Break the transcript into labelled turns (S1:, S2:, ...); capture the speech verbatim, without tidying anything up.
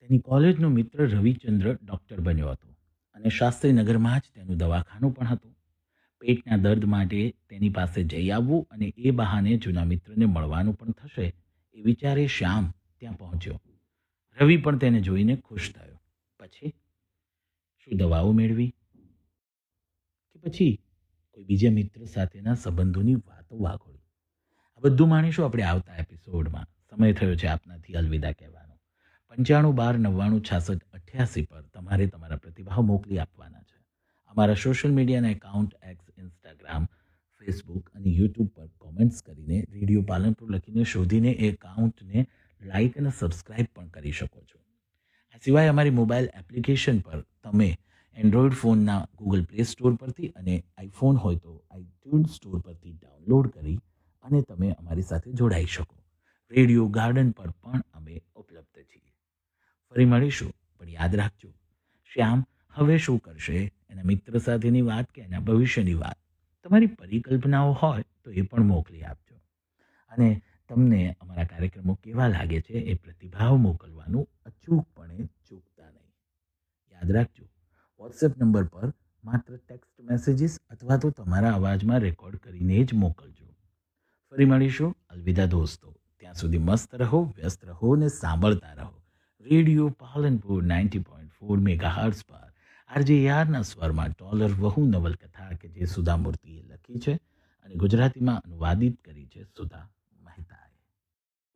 S1: તેની કોલેજનો મિત્ર રવિચંદ્ર ડૉક્ટર બન્યો હતો અને શાસ્ત્રીનગરમાં જ તેનું દવાખાનું પણ હતું. પેટના દર્દ માટે તેની પાસે જઈ આવવું અને એ બહાને જૂના મિત્રને મળવાનું પણ થશે એ વિચારે શ્યામ ત્યાં પહોંચ્યો. રવિ પણ તેને જોઈને ખુશ થયો. પછી શું દવાઓ મેળવી કે પછી કોઈ બીજા મિત્ર સાથેના સંબંધોની વાતો વાગોળી? આ બધું માણીશું આપણે આવતા એપિસોડમાં. સમય થયો છે આપનાથી અલવિદા કહેવાનો. પંચાણું બાર નવ્વાણું છાસઠ અઠ્યાસી પર તમારે તમારા પ્રતિભાવ મોકલી આપવાના છે. અમારા સોશિયલ મીડિયાના એકાઉન્ટ એક્સ, ઇન્સ્ટાગ્રામ, ફેસબુક અને યુટ્યુબ પર કોમેન્ટ્સ કરીને રેડિયો પાલનપુર લખીને શોધીને એ એકાઉન્ટને લાઇક અને સબસ્ક્રાઇબ પણ કરી શકો છો. આ સિવાય અમારી મોબાઈલ એપ્લિકેશન પર તમે એન્ડ્રોઈડ ફોનના ગૂગલ પ્લે સ્ટોર પરથી અને આઈફોન હોય તો આઈટ્યુન સ્ટોર પરથી ડાઉનલોડ કરી અને તમે અમારી સાથે જોડાઈ શકો. રેડિયો ગાર્ડન પર પણ અમે ઉપલબ્ધ છીએ. ફરી મળીશું, પણ યાદ રાખજો, શ્યામ હવે શું કરશે, એના મિત્ર સાથેની વાત કે એના ભવિષ્યની વાત, તમારી પરિકલ્પનાઓ હોય તો એ પણ મોકલી આપજો. અને તમને અમારા કાર્યક્રમો કેવા લાગે છે એ પ્રતિભાવ મોકલવાનું અચૂકપણે ચૂકતા નહીં. યાદ રાખજો, વોટ્સએપ નંબર પર માત્ર ટેક્સ્ટ મેસેજીસ અથવા તો તમારા અવાજમાં રેકોર્ડ કરીને જ મોકલજો. ફરી મળીશું. અલવિદા દોસ્તો. ત્યાં સુધી મસ્ત રહો, વ્યસ્ત રહો ને સાંભળતા રહો radio Palanpur ninety point four mega hertz પર. આરજે યારના સ્વરમાં ડોલર વહુ નવલકથા કે જે સુધા મૂર્તિએ લખી છે અને ગુજરાતીમાં અનુવાદિત કરી છે સુધા મહેતા.